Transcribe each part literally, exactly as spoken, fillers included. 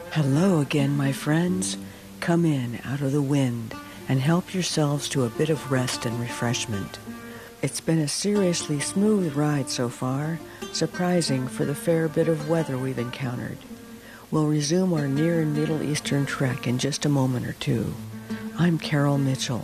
Hello again, my friends. Come in out of the wind and help yourselves to a bit of rest and refreshment. It's been a seriously smooth ride so far, surprising for the fair bit of weather we've encountered. We'll resume our Near and Middle Eastern trek in just a moment or two. I'm Carol Mitchell.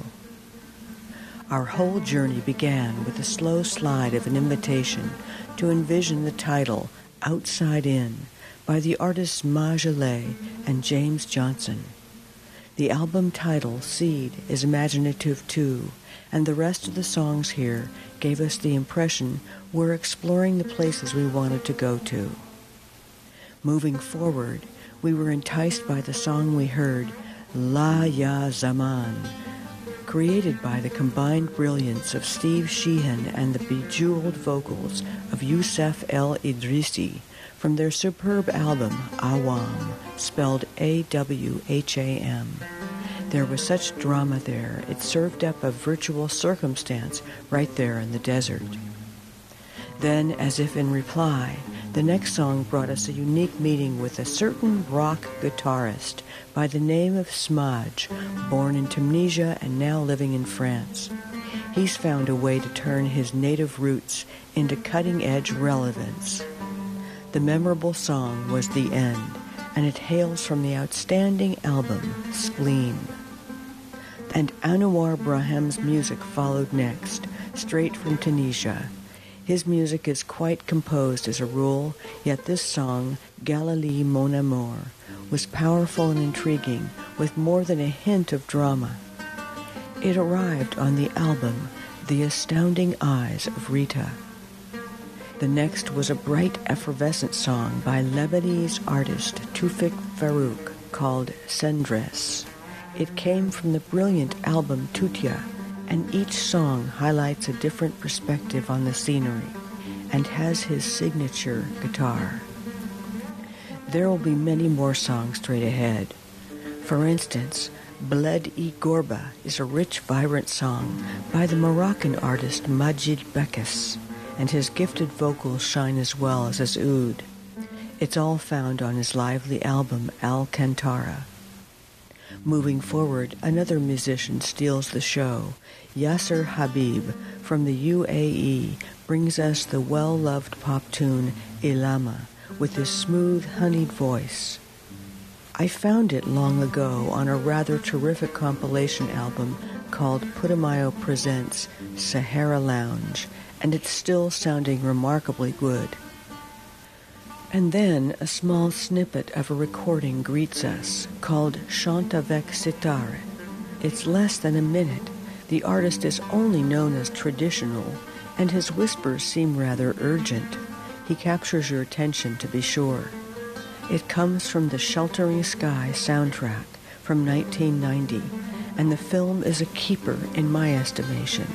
Our whole journey began with a slow slide of an invitation to envision the title, Outside In, by the artists Mawjale and James Johnson. The album title, Seed, is imaginative too, and the rest of the songs here gave us the impression we're exploring the places we wanted to go to. Moving forward, we were enticed by the song we heard, La Ya Zaman, created by the combined brilliance of Steve Sheehan and the bejeweled vocals of Youssef El Idrissi from their superb album, Awam, spelled A W H A M. There was such drama there, it served up a virtual circumstance right there in the desert. Then, as if in reply, the next song brought us a unique meeting with a certain rock guitarist by the name of Smaj, born in Tunisia and now living in France. He's found a way to turn his native roots into cutting-edge relevance. The memorable song was The End, and it hails from the outstanding album, Spleen. And Anouar Brahim's music followed next, straight from Tunisia. His music is quite composed as a rule, yet this song, Galilee Mon Amour, was powerful and intriguing, with more than a hint of drama. It arrived on the album, The Astounding Eyes of Rita. The next was a bright, effervescent song by Lebanese artist Tufik Farouk called Sendres. It came from the brilliant album Tutia, and each song highlights a different perspective on the scenery and has his signature guitar. There will be many more songs straight ahead. For instance, Bled-e Gorba is a rich, vibrant song by the Moroccan artist Majid Bekkes, and his gifted vocals shine as well as his oud. It's all found on his lively album, Al-Kantara. Moving forward, another musician steals the show. Yasser Habib from the U A E brings us the well-loved pop tune Ilama with his smooth, honeyed voice. I found it long ago on a rather terrific compilation album called Putumayo Presents Sahara Lounge, and it's still sounding remarkably good. And then a small snippet of a recording greets us, called Chante avec Sitar. It's less than a minute. The artist is only known as traditional, and his whispers seem rather urgent. He captures your attention, to be sure. It comes from the Sheltering Sky soundtrack from nineteen ninety, and the film is a keeper in my estimation.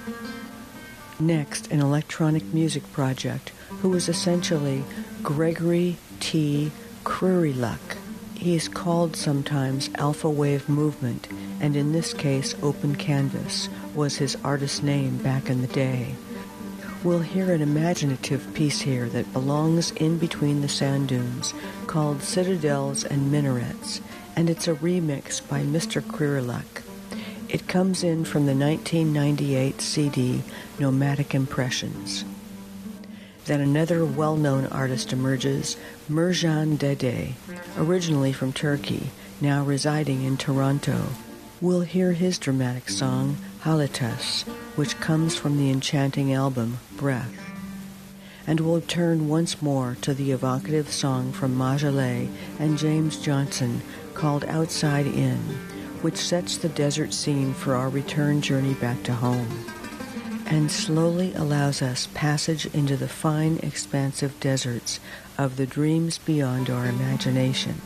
Next, an electronic music project who is essentially Gregory T. Kruriluk. He is called sometimes Alpha Wave Movement, and in this case Open Canvas was his artist name back in the day. We'll hear an imaginative piece here that belongs in between the sand dunes called Citadels and Minarets, and it's a remix by Mister Kruriluk. It comes in from the nineteen ninety-eight C D Nomadic Impressions. Then another well-known artist emerges, Merjan Dede, originally from Turkey, now residing in Toronto. We'll hear his dramatic song, Halitus, which comes from the enchanting album, Breath. And we'll turn once more to the evocative song from Mawjale and James Johnson called Outside In, which sets the desert scene for our return journey back to home, and slowly allows us passage into the fine, expansive deserts of the dreams beyond our imagination.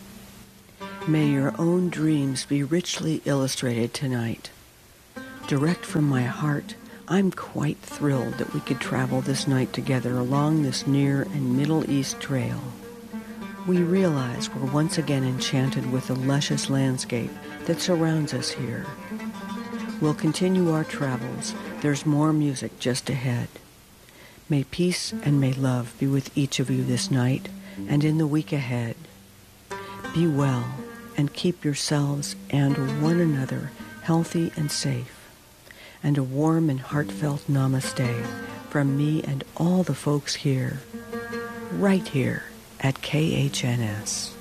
May your own dreams be richly illustrated tonight. Direct from my heart, I'm quite thrilled that we could travel this night together along this Near and Middle East trail. We realize we're once again enchanted with the luscious landscape that surrounds us here. We'll continue our travels. There's more music just ahead. May peace and may love be with each of you this night and in the week ahead. Be well and keep yourselves and one another healthy and safe. And a warm and heartfelt namaste from me and all the folks here, right here at K H N S.